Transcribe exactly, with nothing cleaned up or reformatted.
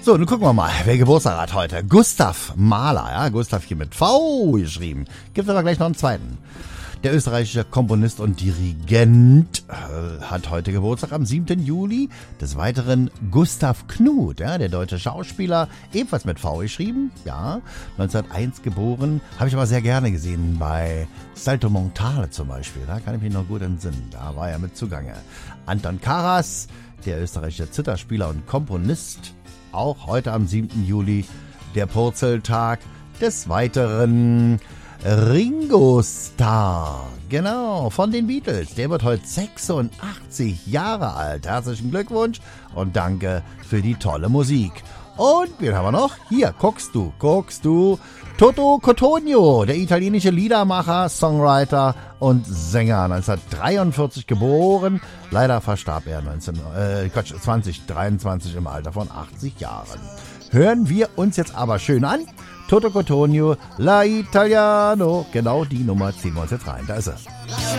So, nun gucken wir mal, wer Geburtstag hat heute. Gustav Mahler, ja, Gustav hier mit V geschrieben. Gibt aber gleich noch einen zweiten. Der österreichische Komponist und Dirigent äh, hat heute Geburtstag am siebten Juli. Des Weiteren Gustav Knuth, ja, der deutsche Schauspieler, ebenfalls mit V geschrieben, ja, neunzehnhunderteins geboren. Habe ich aber sehr gerne gesehen bei Salto Mortale zum Beispiel. Da kann ich mich noch gut entsinnen. Da war er mit zugange. Anton Karas, der österreichische Zitherspieler und Komponist, auch heute am siebten Juli, der Purzeltag. Des Weiteren Ringo Starr, genau, von den Beatles. Der wird heute sechsundachtzig Jahre alt. Herzlichen Glückwunsch und danke für die tolle Musik. Und wen haben wir noch? Hier, guckst du, guckst du. Toto Cotugno, der italienische Liedermacher, Songwriter und Sänger, neunzehnhundertdreiundvierzig geboren. Leider verstarb er neunzehn, äh, Quatsch, zweitausenddreiundzwanzig im Alter von achtzig Jahren. Hören wir uns jetzt aber schön an. Toto Cotugno, La Italiano. Genau die Nummer ziehen wir uns jetzt rein. Da ist es.